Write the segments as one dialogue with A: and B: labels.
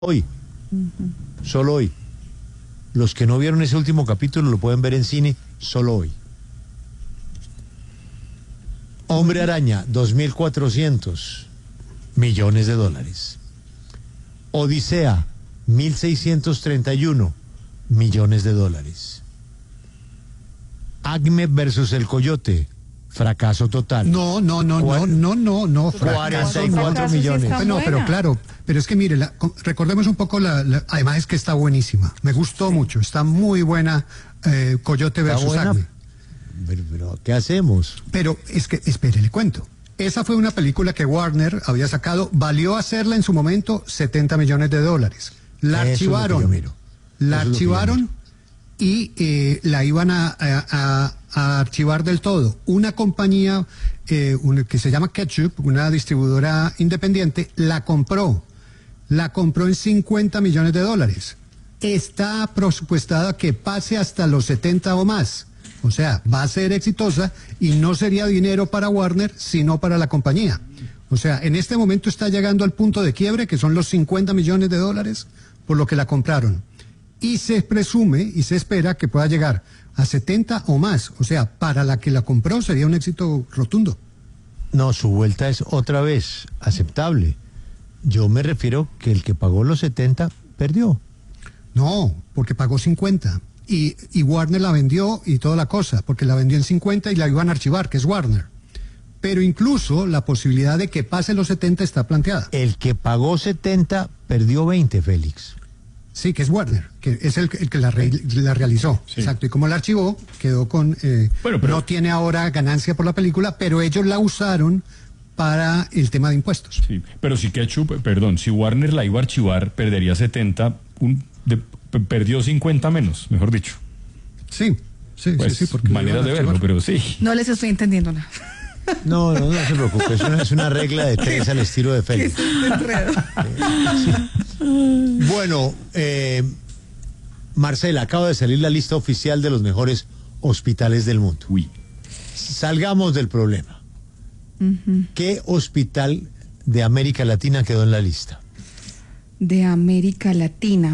A: Hoy, solo hoy. Los que no vieron ese último capítulo lo pueden ver en cine solo hoy. Hombre Araña, 2.400 millones de dólares. Odisea, 1.631 millones de dólares. Acme versus el Coyote, fracaso total.
B: No, fracaso.
A: 44 millones.
B: No, pero claro, pero es que mire, recordemos un poco además es que está buenísima, me gustó mucho, está muy buena, Coyote versus Acme.
A: Pero, ¿qué hacemos?
B: Pero es que, espere, le cuento. Esa fue una película que Warner había sacado, valió hacerla en su momento 70 millones de dólares. La archivaron. La archivaron y la iban a archivar del todo. Una compañía que se llama Ketchup, una distribuidora independiente, la compró en 50 millones de dólares. Está presupuestada que pase hasta los 70 o más. O sea, va a ser exitosa y no sería dinero para Warner, sino para la compañía. O sea, en este momento está llegando al punto de quiebre, que son los 50 millones de dólares, por lo que la compraron. Y se presume y se espera que pueda llegar a 70 o más. O sea, para la que la compró sería un éxito rotundo.
A: No, su vuelta es otra vez aceptable. Yo me refiero que el que pagó los 70 perdió.
B: No, porque pagó 50. Y Warner la vendió y toda la cosa, porque la vendió en 50 y la iban a archivar, que es Warner. Pero incluso la posibilidad de que pase los 70 está planteada.
A: El que pagó 70 perdió 20, Félix.
B: Sí, que es Warner, que es el que la realizó. Sí. Exacto, y como la archivó, quedó con... no tiene ahora ganancia por la película, pero ellos la usaron para el tema de impuestos.
C: Sí, pero si si Warner la iba a archivar, perdería 70, perdió 50 menos, mejor dicho.
B: Sí,
C: pues,
B: sí, porque
C: manera de verlo, pero sí.
D: No les estoy entendiendo nada.
A: No se preocupe, es una regla de 3 al estilo de Félix. Bueno, Marcela, acaba de salir la lista oficial de los mejores hospitales del mundo.
C: Uy.
A: Salgamos del problema. ¿Qué hospital de América Latina quedó en la lista?
D: De América Latina.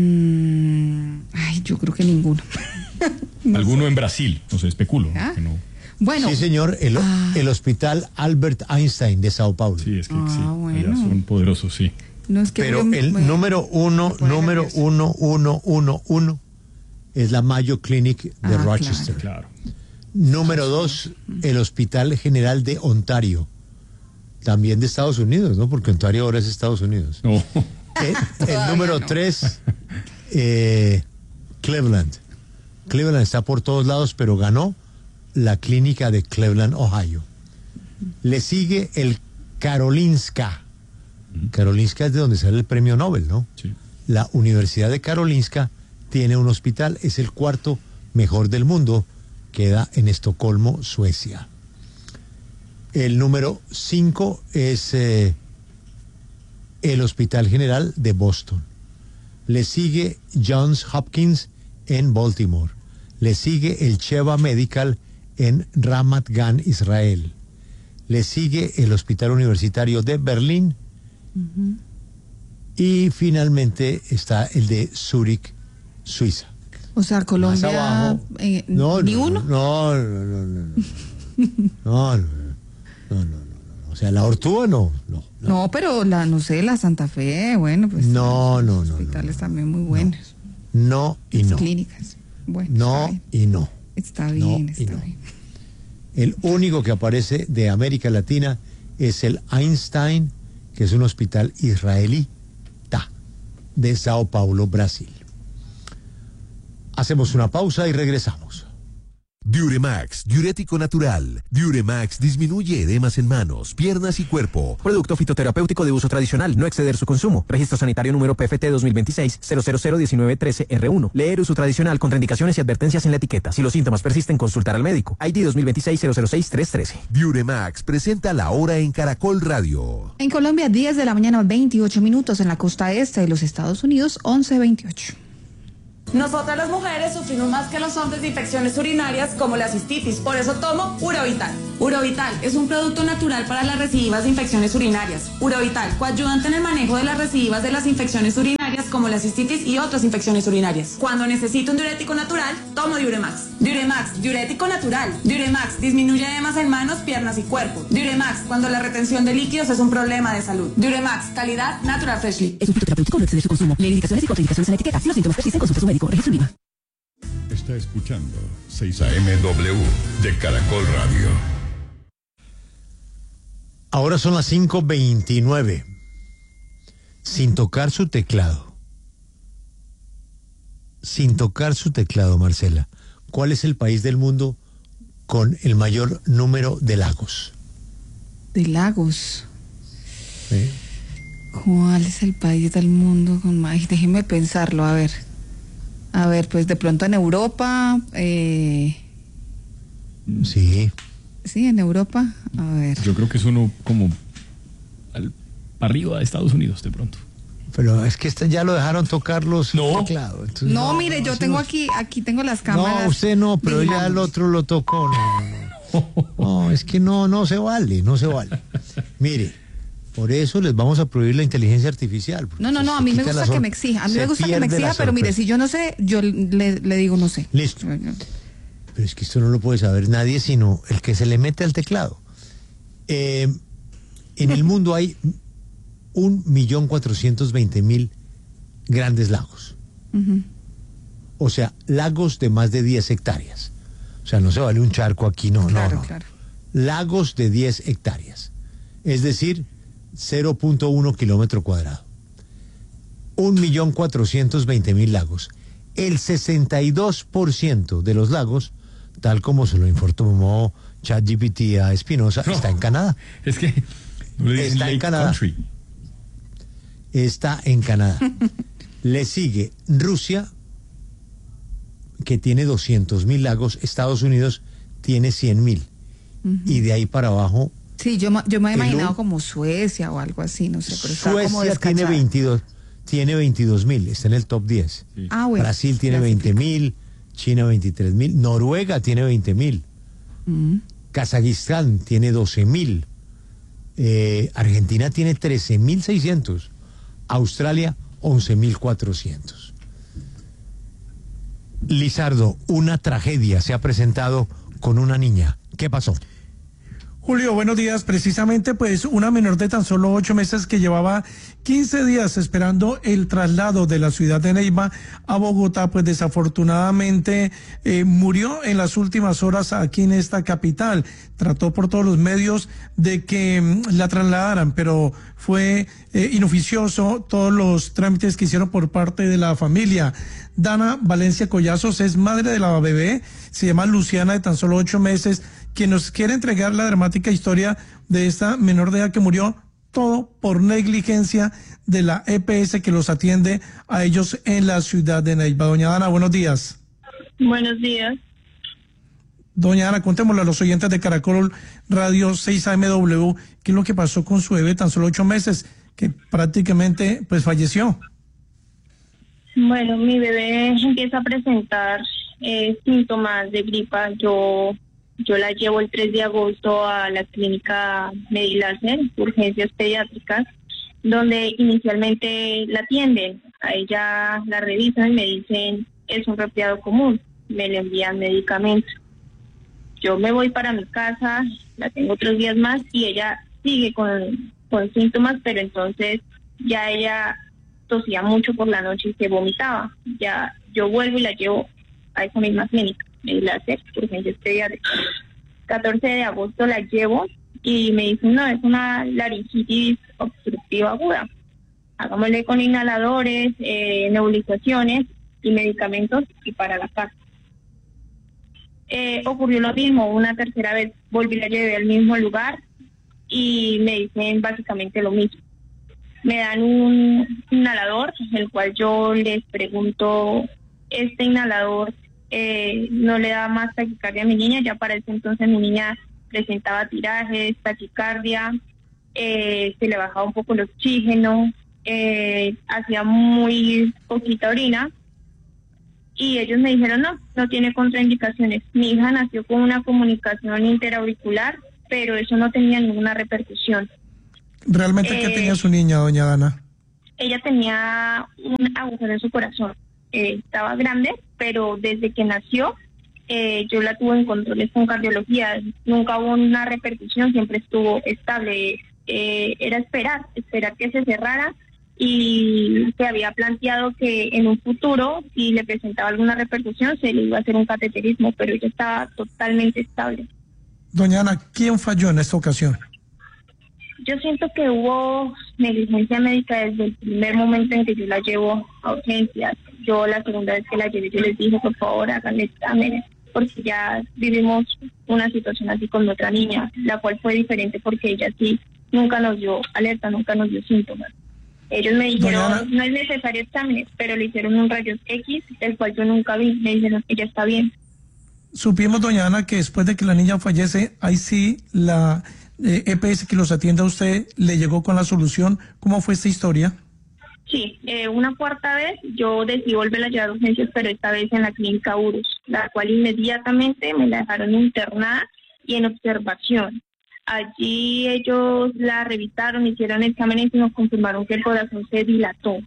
D: Yo creo que ninguno.
C: Alguno en Brasil, no sé, especulo.
D: ¿Ah?
C: Que no.
A: Bueno, sí, señor, el hospital Albert Einstein de Sao Paulo.
C: Sí, es que sí,
D: bueno.
C: allá son poderosos, sí.
D: No, es que
A: pero el número uno es la Mayo Clinic de Rochester.
C: Claro.
A: Número 2, el Hospital General de Ontario. También de Estados Unidos, ¿no? Porque Ontario ahora es Estados Unidos.
C: No.
A: El número 3, Cleveland. Cleveland está por todos lados, pero ganó la clínica de Cleveland, Ohio. Le sigue el Karolinska. Karolinska es de donde sale el premio Nobel, ¿no?
C: Sí.
A: La Universidad de Karolinska tiene un hospital, es el 4º mejor del mundo, queda en Estocolmo, Suecia. El número 5 es el Hospital General de Boston. Le sigue Johns Hopkins en Baltimore. Le sigue el Sheba Medical en Ramat Gan, Israel. Le sigue el Hospital Universitario de Berlín. Y finalmente está el de Zúrich, Suiza.
D: O sea, Colombia, ¿ni uno?
A: No. O sea, la Ortúa no.
D: No, pero la Santa Fe, bueno, pues.
A: No.
D: Hospitales también muy buenos.
A: No y no.
D: Clínicas. Bueno,
A: no y no.
D: Está bien,
A: está bien. El único que aparece de América Latina es el Einstein, que es un hospital israelita de Sao Paulo, Brasil. Hacemos una pausa y regresamos.
E: Diuremax, diurético natural. Diuremax disminuye edemas en manos, piernas y cuerpo.
F: Producto fitoterapéutico de uso tradicional, no exceder su consumo. Registro sanitario número PFT 2026-0001913-R1. Leer uso tradicional, contraindicaciones y advertencias en la etiqueta. Si los síntomas persisten, consultar al médico. ID 2026-006-313.
E: Diuremax presenta La Hora en Caracol Radio.
D: En Colombia, 10 de la mañana, 28 minutos. En la costa este de los Estados Unidos, 11:28.
G: Nosotras las mujeres sufrimos más que los hombres de infecciones urinarias como la cistitis, por eso tomo Uravital. Urovital es un producto natural para las recidivas de infecciones urinarias. Urovital, coayudante en el manejo de las recidivas de las infecciones urinarias como la cistitis y otras infecciones urinarias. Cuando necesito un diurético natural, tomo Diuremax. Diuremax, diurético natural. Diuremax disminuye edemas en manos, piernas y cuerpo. Diuremax, cuando la retención de líquidos es un problema de salud. Diuremax, calidad Natural Freshly.
H: Es un fitoterapéutico, no excede su consumo. Lee indicaciones y contraindicaciones en la etiqueta. Si los síntomas persisten, consulte a su médico. Registro INVIMA.
I: Está escuchando 6AMW de Caracol Radio.
A: Ahora son las 5:29. Sin tocar su teclado. Sin tocar su teclado, Marcela. ¿Cuál es el país del mundo con el mayor número de lagos?
D: De lagos.
A: ¿Eh?
D: ¿Cuál es el país del mundo con más? Déjeme pensarlo, a ver. A ver, pues de pronto en Europa.
A: Sí.
D: Sí, en Europa. A ver.
C: Yo creo que es uno como arriba de Estados Unidos, de pronto.
A: Pero es que ya lo dejaron tocar los teclados. Entonces,
D: No, mire, yo tengo aquí tengo las cámaras.
A: No, usted no, pero ya el otro lo tocó. No, es que no se vale. Mire, por eso les vamos a prohibir la inteligencia artificial.
D: No, a mí me gusta que me exija. A mí me gusta que me exija, pero mire, si yo no sé, yo le digo no sé.
A: Listo. Pero es que esto no lo puede saber nadie, sino el que se le mete al teclado. En el mundo hay 1.420.000 grandes lagos.
D: Uh-huh.
A: O sea, lagos de más de 10 hectáreas. O sea, no se vale un charco aquí, no.
D: Claro.
A: Lagos de 10 hectáreas. Es decir, 0.1 kilómetro cuadrado. 1.420.000 lagos. El 62% de los lagos, tal como se lo informó ChatGPT a Espinosa, está en Canadá.
C: Es que no le dicen
A: está en Canadá.
C: Country.
A: Está en Canadá. Le sigue Rusia, que tiene 200.000 lagos. Estados Unidos tiene 100.000. Uh-huh. Y de ahí para abajo.
D: Sí, yo me he imaginado como Suecia o algo así, no sé. Pero
A: Suecia tiene 22.000, está en el top 10.
D: Sí. Ah, bueno.
A: Brasil tiene 20.000, China 23.000, Noruega tiene 20.000, Kazajistán tiene 12.000, Argentina tiene 13.600, Australia 11.400. Lizardo, una tragedia se ha presentado con una niña. ¿Qué pasó?
J: Julio, buenos días. Precisamente, pues, una menor de tan solo 8 meses que llevaba 15 días esperando el traslado de la ciudad de Neiva a Bogotá, pues desafortunadamente murió en las últimas horas aquí en esta capital. Trató por todos los medios de que la trasladaran, pero fue inoficioso todos los trámites que hicieron por parte de la familia. Dana Valencia Collazos es madre de la bebé, se llama Luciana, de tan solo 8 meses, quien nos quiere entregar la dramática historia de esta menor de edad que murió, todo por negligencia de la EPS que los atiende a ellos en la ciudad de Neiva. Doña Dana, buenos días.
K: Buenos días.
J: Doña Dana, contémosle a los oyentes de Caracol Radio 6AMW qué es lo que pasó con su bebé, tan solo 8 meses, que prácticamente pues falleció.
K: Bueno, mi bebé empieza a presentar síntomas de gripa. Yo la llevo el 3 de agosto a la clínica Mediláser, urgencias pediátricas, donde inicialmente la atienden. A ella la revisan y me dicen, es un resfriado común, me le envían medicamentos. Yo me voy para mi casa, la tengo 3 días más y ella sigue con síntomas, pero entonces ya ella tosía mucho por la noche y se vomitaba. Ya yo vuelvo y la llevo a esa misma clínica, Mediláser, urgencias pediátricas. 14 de agosto la llevo y me dicen, no, es una laringitis obstructiva aguda. Hagámosle con inhaladores, nebulizaciones y medicamentos y para la casa. Ocurrió lo mismo, una tercera vez volví, la llevé al mismo lugar y me dicen básicamente lo mismo. Me dan un inhalador, el cual yo les pregunto, este inhalador no le da más taquicardia a mi niña. Ya para ese entonces mi niña presentaba tirajes, taquicardia, se le bajaba un poco el oxígeno, hacía muy poquita orina y ellos me dijeron no tiene contraindicaciones. Mi hija nació con una comunicación interauricular pero eso no tenía ninguna repercusión.
J: ¿Realmente qué tenía su niña, doña Dana?
K: Ella tenía un agujero en su corazón. Estaba grande, pero desde que nació yo la tuve en controles con cardiología. Nunca hubo una repercusión, siempre estuvo estable. Era esperar que se cerrara, y se había planteado que en un futuro, si le presentaba alguna repercusión, se le iba a hacer un cateterismo, pero ella estaba totalmente estable.
J: Doña Ana, ¿quién falló en esta ocasión?
K: Yo siento que hubo negligencia médica desde el primer momento en que yo la llevo a urgencias. Yo la segunda vez que la llevé, yo les dije, por favor, háganle exámenes, porque ya vivimos una situación así con otra niña, la cual fue diferente porque ella sí nunca nos dio alerta, nunca nos dio síntomas. Ellos me dijeron, no es necesario exámenes, pero le hicieron un rayos X, el cual yo nunca vi. Me dijeron, ella está bien.
J: Supimos, doña Ana, que después de que la niña fallece, ahí sí la EPS que los atiende a usted le llegó con la solución. ¿Cómo fue esta historia?
K: Sí, una cuarta vez yo decidí volver a llevar urgencias, pero esta vez en la clínica URUS, la cual inmediatamente me la dejaron internada y en observación. Allí ellos la revisaron, hicieron exámenes y nos confirmaron que el corazón se dilató.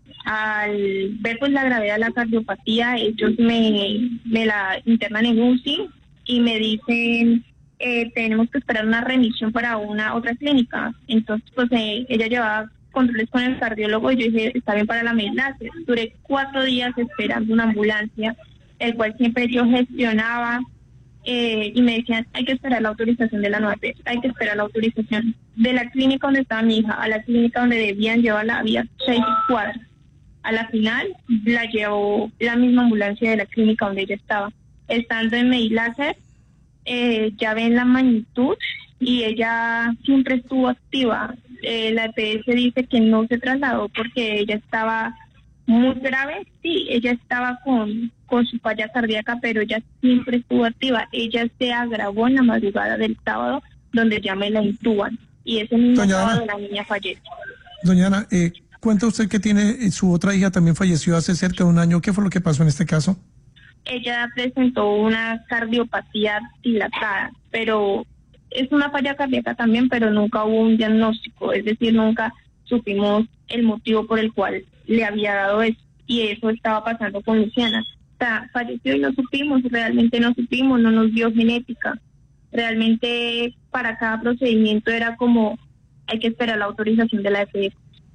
K: Al ver pues la gravedad de la cardiopatía, ellos me la internan en UCI y me dicen, tenemos que esperar una remisión para una otra clínica. Entonces pues ella llevaba controles con el cardiólogo y yo dije, está bien para la Mediláser. Duré 4 días esperando una ambulancia, el cual siempre yo gestionaba. Y me decían, hay que esperar la autorización de la nueva EPS, hay que esperar la autorización de la clínica donde estaba mi hija a la clínica donde debían llevarla, había 6 cuadras. A la final la llevó la misma ambulancia de la clínica donde ella estaba. Estando en Mediláser, ya ven la magnitud y ella siempre estuvo activa. La EPS dice que no se trasladó porque ella estaba muy grave. Sí, ella estaba con su falla cardíaca, pero ella siempre estuvo activa. Ella se agravó en la madrugada del sábado, donde ya me la intuban, y ese mismo sábado la niña falleció.
J: Doña Ana, cuenta usted que tiene su otra hija, también falleció hace cerca de un año. ¿Qué fue lo que pasó en este caso?
K: Ella presentó una cardiopatía dilatada, pero es una falla cardíaca también, pero nunca hubo un diagnóstico, es decir, nunca supimos el motivo por el cual le había dado eso, y eso estaba pasando con Luciana. O sea, falleció y no supimos, realmente no supimos, no nos dio genética. Realmente para cada procedimiento era como, hay que esperar la autorización de la EPS.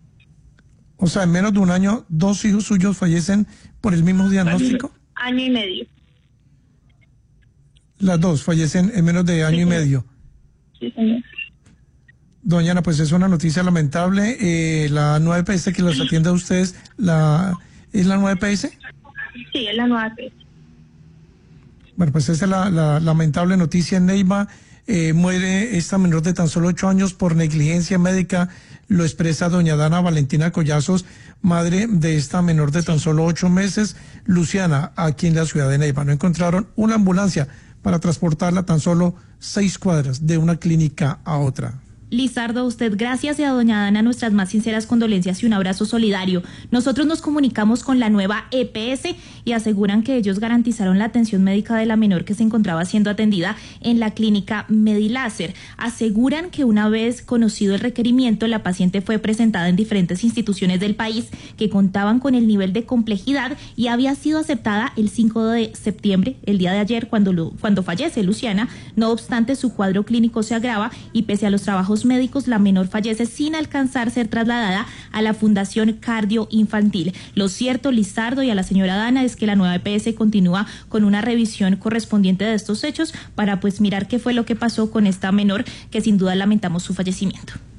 J: O sea, en menos de un año, 2 hijos suyos fallecen por el mismo diagnóstico.
K: Año y medio.
J: Las dos fallecen en menos de año y medio.
K: Sí, señor.
J: Doña Ana, pues es una noticia lamentable. La nueva EPS que los atiende a ustedes, ¿es la nueva EPS?
K: Sí, es la nueva EPS.
J: Bueno, pues esa es la lamentable noticia en Neiva. Muere esta menor de tan solo 8 años por negligencia médica. Lo expresa doña Dana Valentina Collazos, madre de esta menor de tan solo 8 meses, Luciana, aquí en la ciudad de Neiva. No encontraron una ambulancia para transportarla tan solo 6 cuadras de una clínica a otra.
L: Lizardo, a usted gracias, y a doña Dana nuestras más sinceras condolencias y un abrazo solidario. Nosotros nos comunicamos con la nueva EPS y aseguran que ellos garantizaron la atención médica de la menor que se encontraba siendo atendida en la clínica Mediláser. Aseguran que una vez conocido el requerimiento, la paciente fue presentada en diferentes instituciones del país que contaban con el nivel de complejidad y había sido aceptada el 5 de septiembre, el día de ayer, cuando fallece Luciana. No obstante, su cuadro clínico se agrava y pese a los trabajos médicos, la menor fallece sin alcanzar a ser trasladada a la Fundación Cardio Infantil. Lo cierto, Lizardo, y a la señora Dana, es que la nueva EPS continúa con una revisión correspondiente de estos hechos para pues mirar qué fue lo que pasó con esta menor, que sin duda lamentamos su fallecimiento.